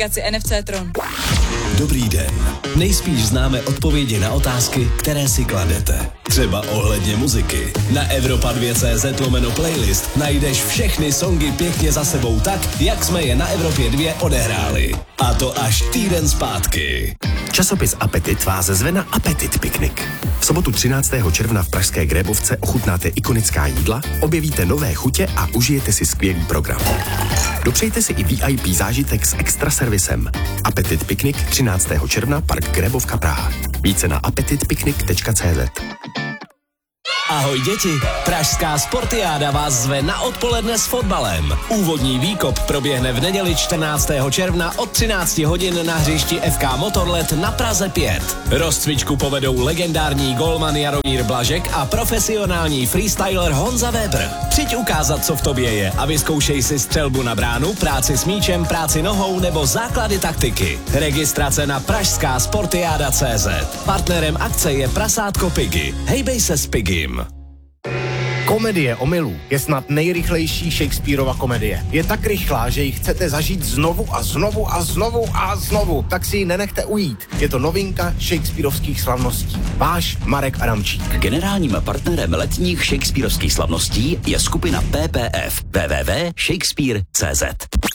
NFC Tron. Dobrý den. Nejspíš známe odpovědi na otázky, které si kladete. Třeba ohledně muziky. Na Evropa2.cz/playlist najdeš všechny songy pěkně za sebou tak, jak jsme je na Evropě 2 odehráli. A to až týden zpátky. Časopis Apetit vás zve na Apetit piknik. V sobotu 13. června v pražské Grébovce ochutnáte ikonická jídla, objevíte nové chutě a užijete si skvělý program. Dopřejte si i VIP zážitek s extra servisem. Apetit piknik 13. června, Park Grébovka, Praha. Více na apetitpiknik.cz. Ahoj děti, pražská Sportiáda vás zve na odpoledne s fotbalem. Úvodní výkop proběhne v neděli 14. června od 13 hodin na hřišti FK Motorlet na Praze 5. Rozcvičku povedou legendární golman Jaromír Blažek a profesionální freestyler Honza Weber. Přijď ukázat, co v tobě je a vyzkoušej si střelbu na bránu, práci s míčem, práci nohou nebo základy taktiky. Registrace na pražskásportiáda.cz. Partnerem akce je prasátko Piggy. Hejbej se s Piggym. Komedie omylů je snad nejrychlejší Shakespeareova komedie. Je tak rychlá, že ji chcete zažít znovu a znovu a znovu a znovu. Tak si ji nenechte ujít. Je to novinka Shakespeareovských slavností. Váš Marek Adamčík. Generálním partnerem letních Shakespeareovských slavností je skupina PPF. www.shakespeare.cz.